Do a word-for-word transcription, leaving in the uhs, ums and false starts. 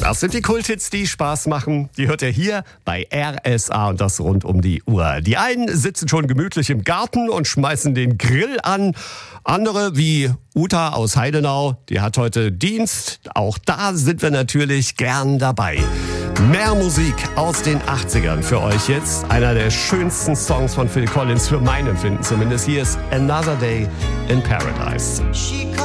Das sind die Kulthits, die Spaß machen. Die hört ihr hier bei R S A und das rund um die Uhr. Die einen sitzen schon gemütlich im Garten und schmeißen den Grill an. Andere, wie Uta aus Heidenau, die hat heute Dienst. Auch da sind wir natürlich gern dabei. Mehr Musik aus den achtzigern für euch jetzt. Einer der schönsten Songs von Phil Collins, für mein Empfinden zumindest. Hier ist Another Day in Paradise.